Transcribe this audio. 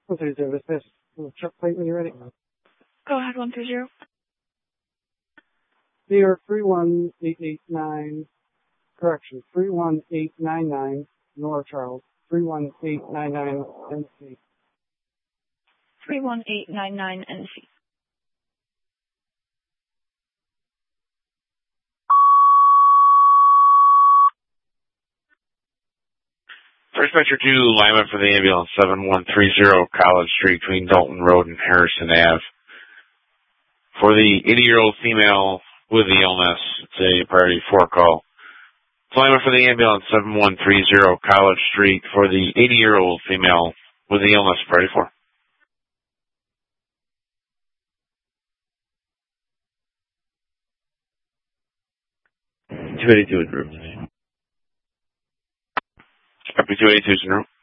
130, this is Chuck Plate when you're ready. Go ahead, 130. New York 31889, correction, 31899, North Charles, 31899 NC. 31899 NC. First Metro 2, lineman for the ambulance, 7130 College Street between Dalton Road and Harrison Ave. For the 80-year-old female with the illness, it's a priority 4 call. Lineman for the ambulance, 7130 College Street for the 80-year-old female with the illness, priority 4. .282 is room. Copy 282 is in room.